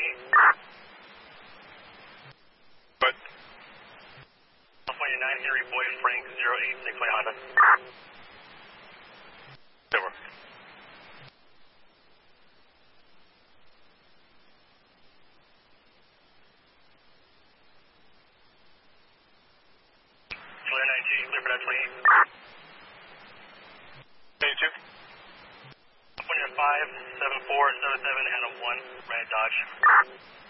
But California 9 Henry Boy Frank 086 Honda. there were. Clear 9G, clear for that 28. 22. California 57477 and a 1, red Dodge.